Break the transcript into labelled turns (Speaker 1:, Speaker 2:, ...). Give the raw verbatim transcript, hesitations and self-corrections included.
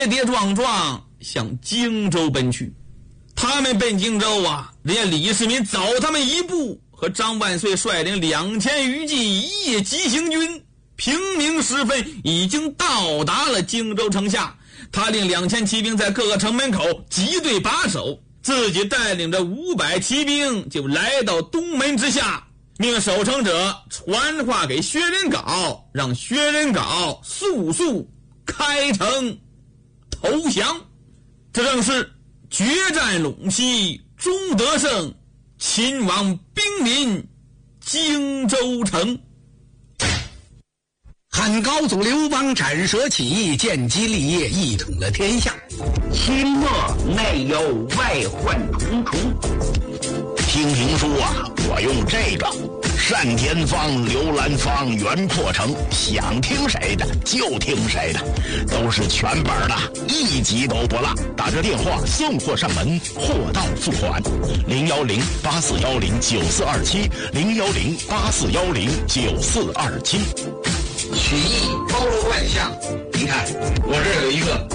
Speaker 1: 跌撞撞向荆州奔去。他们奔荆州啊，人家李世民早他们一步，和张万岁率领两千余骑一夜急行军，平明时分已经到达了荆州城下。他令两千骑兵在各个城门口集队把守，自己带领着五百骑兵就来到东门之下，命守城者传话给薛仁杲，让薛仁杲速速开城投降。这正是决战陇西终得胜，秦王兵临荆州城。
Speaker 2: 汉高祖刘邦斩蛇起义，建基立业，一统了天下。
Speaker 3: 清末内有外患重重。
Speaker 4: 听评书啊，我用这个单田芳、刘兰芳、袁阔成，想听谁的就听谁的，都是全本的，一集都不落。打这电话送货上门，货到付款。零幺零八四幺零九四二七，零幺零八四幺零九四二七。
Speaker 2: 曲艺包罗万象，您看我这儿有一个